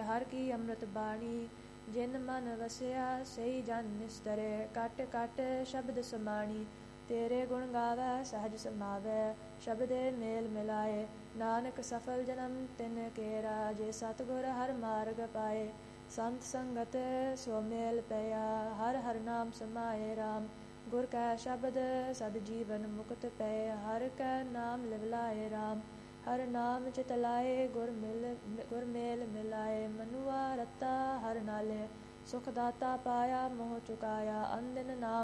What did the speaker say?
ਹਰ ਕੀ ਅੰਮ੍ਰਿਤ ਬਾਣੀ। ਜਿਨ ਮਨ ਵਸਿਆ ਸਈ ਜਨ ਨਿਸਤਰੇ, ਕਟ ਕਟ ਸ਼ਬਦ ਸਮਾਣੀ। ਤੇਰੇ ਗੁਣ ਗਾਵੈ ਸਹਜ ਸਮਾਵੈ, ਸ਼ਬਦੇ ਮੇਲ ਮਿਲਾਏ। ਨਾਨਕ ਸਫਲ ਜਨਮ ਤਿਨ ਕੇਰਾ, ਜੇ ਸਤਿਗੁਰ ਹਰ ਮਾਰਗ ਪਾਏ। ਸੰਤ ਸੰਗਤ ਸੋ ਮੇਲ ਪਿਆ, ਹਰ ਹਰ ਨਾਮ ਸਮਾਏ ਰਾਮ। ਗੁਰ ਕੈ ਸ਼ਬਦ ਸਦ ਜੀਵਨ ਮੁਕਤ ਪਏ, ਹਰ ਕੈ ਨਾਮ ਲਿਵ ਲਾਏ ਰਾਮ। ਹਰ ਨਾਮ ਚਿਤ ਲਾਏ, ਗੁਰ ਮੇਲ ਮਿਲਾਏ। ਮਨੁਆ ਰਤਾ ਹਰ ਨਾਲੇ, ਸੁਖ ਦਾਤਾ ਪਾਇਆ ਮੋਹ ਚੁਕਾਇਆ। ਅਨ ਦਿਨ ਨਾਮ